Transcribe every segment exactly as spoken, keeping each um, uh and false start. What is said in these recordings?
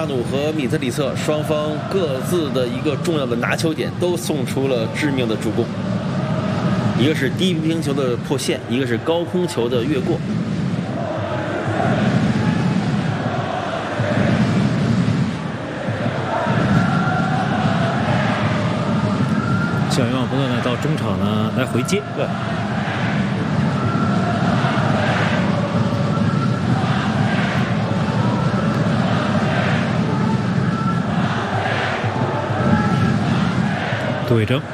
巴努和米特里策双方各自的一个重要的拿球点都送出了致命的助攻，一个是低平球的破线，一个是高空球的越过。 小愿望不断的到中场呢来回接。 对。 杜伟征，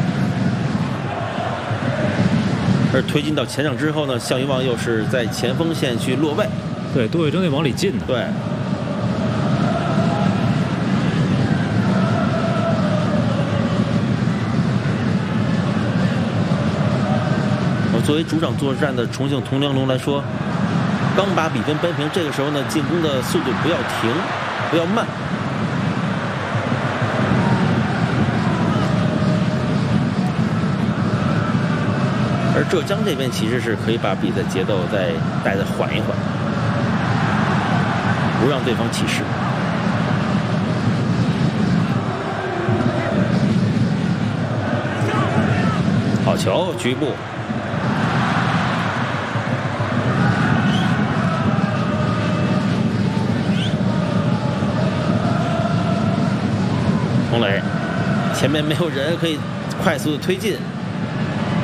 而推进到前场之后呢，向云望又是在前锋线去落位。 对，杜伟征得往里进的。 对。我作为主场作战的重庆铜梁龙来说，刚把比分扳平，这个时候呢，进攻的速度不要停，不要慢。而浙江这边其实是可以把比赛节奏再带的缓一缓，不让对方起势。好球，局部。洪磊，前面没有人可以快速的推进。